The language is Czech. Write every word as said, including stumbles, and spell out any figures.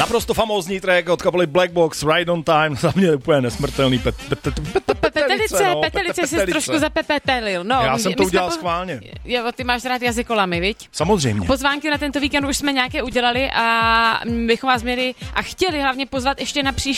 Naprosto famózní track od kapely Black Box, Right on Time, za mě úplně nesmrtelný. Petelice, petelice jsi trošku zapepetelil. No, já jsem to udělal po... schválně. Jo, ty máš rád jazykolamy, viď? Samozřejmě. Pozvánky na tento víkend už jsme nějaké udělali a bychom vás měli a chtěli hlavně pozvat ještě na příští